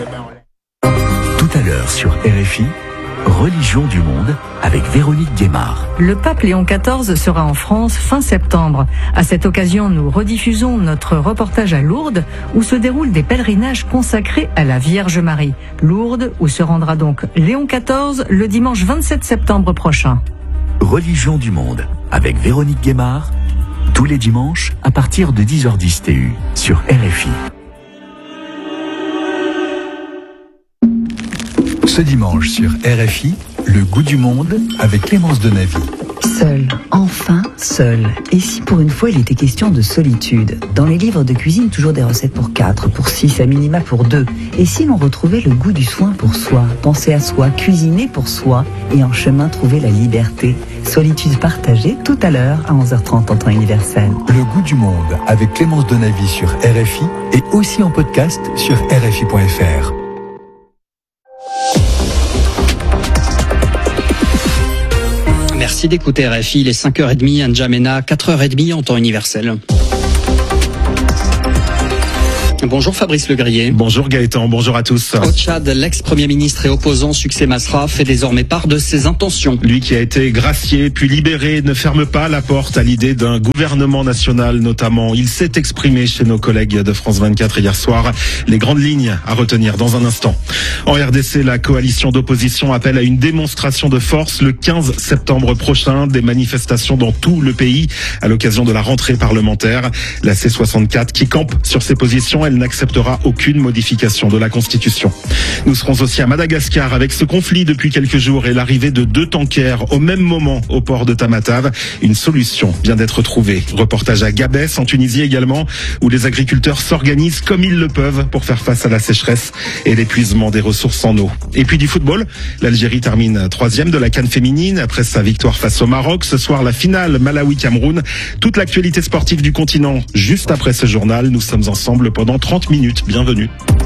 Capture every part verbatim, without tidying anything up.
Tout à l'heure sur R F I, Religion du monde avec Véronique Guémard. Le pape Léon quatorze sera en France fin septembre. À cette occasion, nous rediffusons notre reportage à Lourdes où se déroulent des pèlerinages consacrés à la Vierge Marie. Lourdes où se rendra donc Léon quatorze le dimanche vingt-sept septembre prochain. Religion du monde avec Véronique Guémard, tous les dimanches à partir de dix heures dix T U sur R F I. Ce dimanche sur R F I, le goût du monde avec Clémence Denavy. Seul, enfin seul. Et si pour une fois il était question de solitude? Dans les livres de cuisine, toujours des recettes pour quatre, pour six, à minima pour deux. Et si l'on retrouvait le goût du soin pour soi, penser à soi, cuisiner pour soi et en chemin trouver la liberté? Solitude partagée tout à l'heure à onze heures trente en temps universel. Le goût du monde avec Clémence Denavy sur R F I et aussi en podcast sur R F I point F R. Merci d'écouter R F I, il est cinq heures trente à N'Djamena, quatre heures trente en temps universel. Bonjour Fabrice Legrier. Bonjour Gaëtan, bonjour à tous. Au Tchad, l'ex-premier ministre et opposant Succès Masra fait désormais part de ses intentions. Lui qui a été gracié puis libéré ne ferme pas la porte à l'idée d'un gouvernement national notamment. Il s'est exprimé chez nos collègues de France vingt-quatre hier soir. Les grandes lignes à retenir dans un instant. En R D C, la coalition d'opposition appelle à une démonstration de force le quinze septembre prochain. Des manifestations dans tout le pays à l'occasion de la rentrée parlementaire. La C soixante-quatre qui campe sur ses positions, elle n'acceptera aucune modification de la Constitution. Nous serons aussi à Madagascar avec ce conflit depuis quelques jours et l'arrivée de deux tankers au même moment au port de Tamatave. Une solution vient d'être trouvée. Reportage à Gabès en Tunisie également où les agriculteurs s'organisent comme ils le peuvent pour faire face à la sécheresse et l'épuisement des ressources en eau. Et puis du football, l'Algérie termine troisième de la CAN féminine après sa victoire face au Maroc. Ce soir, la finale Malawi-Cameroun. Toute l'actualité sportive du continent juste après ce journal. Nous sommes ensemble pendant trente minutes. Bienvenue.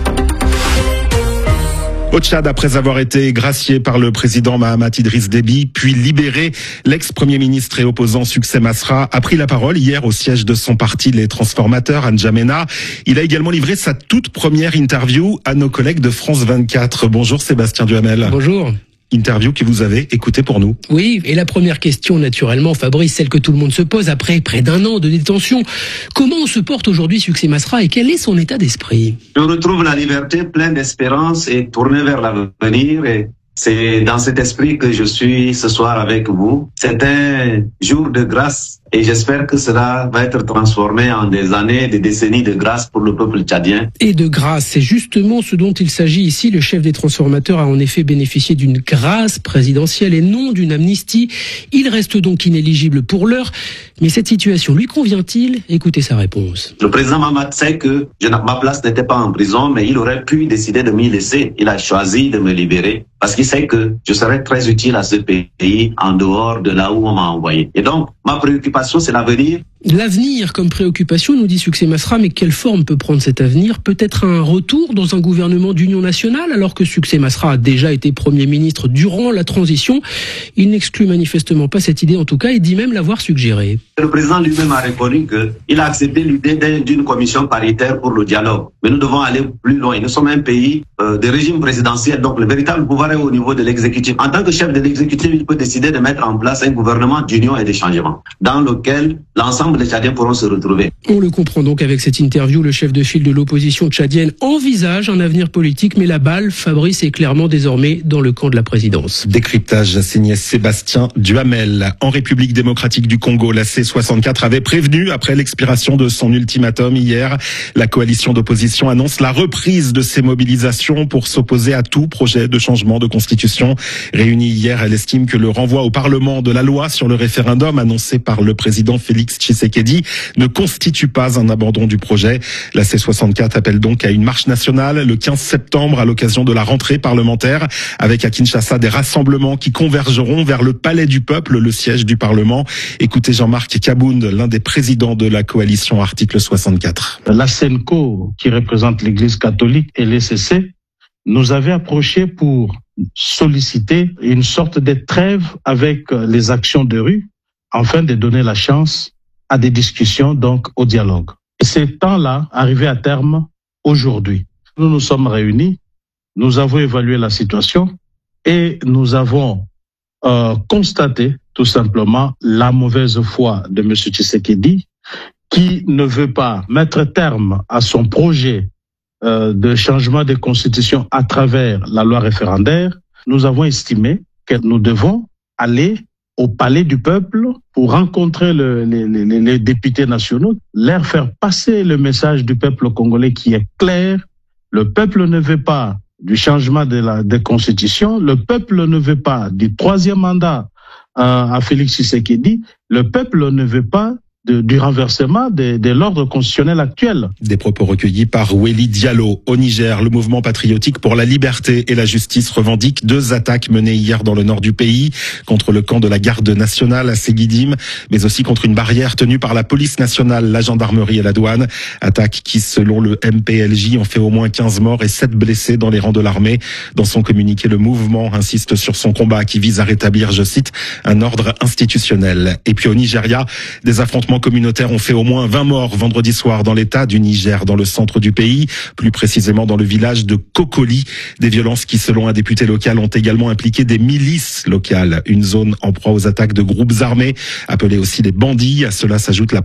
Au Tchad, après avoir été gracié par le président Mahamat Idriss Déby, puis libéré, l'ex-premier ministre et opposant Succès Masra a pris la parole hier au siège de son parti Les Transformateurs à N'Djamena. Il a également livré sa toute première interview à nos collègues de France vingt-quatre. Bonjour Sébastien Duhamel. Bonjour. Interview que vous avez écoutée pour nous. Oui, et la première question, naturellement, Fabrice, celle que tout le monde se pose après près d'un an de détention. Comment se porte aujourd'hui Succès Masra et quel est son état d'esprit? Je retrouve la liberté, pleine d'espérance et tournée vers l'avenir. Et c'est dans cet esprit que je suis ce soir avec vous. C'est un jour de grâce et j'espère que cela va être transformé en des années, des décennies de grâce pour le peuple tchadien. Et de grâce, c'est justement ce dont il s'agit ici. Le chef des transformateurs a en effet bénéficié d'une grâce présidentielle et non d'une amnistie. Il reste donc inéligible pour l'heure. Mais cette situation lui convient-il? Écoutez sa réponse. Le président Mahamat sait que je, ma place n'était pas en prison, mais il aurait pu décider de m'y laisser. Il a choisi de me libérer parce qu'il sait que je serais très utile à ce pays en dehors de là où on m'a envoyé. Et donc, ma préoccupation, c'est l'avenir. L'avenir comme préoccupation, nous dit Succès Masra, mais quelle forme peut prendre cet avenir? Peut-être un retour dans un gouvernement d'union nationale, alors que Succès Masra a déjà été Premier ministre durant la transition. Il n'exclut manifestement pas cette idée, en tout cas, et dit même l'avoir suggérée. Le président lui-même a reconnu qu'il a accepté l'idée d'une commission paritaire pour le dialogue. Mais nous devons aller plus loin. Nous sommes un pays euh, de régime présidentiel, donc le véritable pouvoir est au niveau de l'exécutif. En tant que chef de l'exécutif, il peut décider de mettre en place un gouvernement d'union et de changement, dans lequel l'ensemble des Tchadiens pourront se retrouver. On le comprend donc avec cette interview, le chef de file de l'opposition tchadienne envisage un avenir politique, mais la balle, Fabrice, est clairement désormais dans le camp de la présidence. Décryptage signé Sébastien Duhamel. En République démocratique du Congo, la C soixante-quatre avait prévenu après l'expiration de son ultimatum hier. La coalition d'opposition annonce la reprise de ses mobilisations pour s'opposer à tout projet de changement de constitution. Réunie hier, elle estime que le renvoi au Parlement de la loi sur le référendum annoncé par le président Félix Tshisekedi ne constitue pas un abandon du projet. La C soixante-quatre appelle donc à une marche nationale le quinze septembre à l'occasion de la rentrée parlementaire, avec à Kinshasa des rassemblements qui convergeront vers le Palais du Peuple, le siège du Parlement. Écoutez Jean-Marc Kabound, l'un des présidents de la coalition Article soixante-quatre. La SENCO, qui représente l'Église catholique, et l'E C C, nous avait approché pour solliciter une sorte de trêve avec les actions de rue, afin de donner la chance à des discussions, donc au dialogue. Et ces temps-là arrivaient à terme aujourd'hui. Nous nous sommes réunis nous avons évalué la situation et nous avons euh, constaté tout simplement la mauvaise foi de M. Tshisekedi, qui ne veut pas mettre terme à son projet euh, de changement de constitution à travers la loi référendaire. Nous avons estimé que nous devons aller au palais du peuple pour rencontrer le, les, les, les députés nationaux, leur faire passer le message du peuple congolais qui est clair. Le peuple ne veut pas du changement de la de constitution, le peuple ne veut pas du troisième mandat à, à Félix Tshisekedi, le peuple ne veut pas De, du renversement de, de l'ordre constitutionnel actuel. Des propos recueillis par Wely Diallo. Au Niger, le mouvement patriotique pour la liberté et la justice revendique deux attaques menées hier dans le nord du pays, contre le camp de la garde nationale à Séguidim, mais aussi contre une barrière tenue par la police nationale, la gendarmerie et la douane. Attaques qui, selon le M P L J, ont fait au moins quinze morts et sept blessés dans les rangs de l'armée. Dans son communiqué, le mouvement insiste sur son combat qui vise à rétablir, je cite, un ordre institutionnel. Et puis au Nigeria, des affrontements communautaires ont fait au moins vingt morts vendredi soir dans l'état du Niger, dans le centre du pays, plus précisément dans le village de Kokoli. Des violences qui, selon un député local, ont également impliqué des milices locales, une zone en proie aux attaques de groupes armés, appelés aussi les bandits. À cela s'ajoute la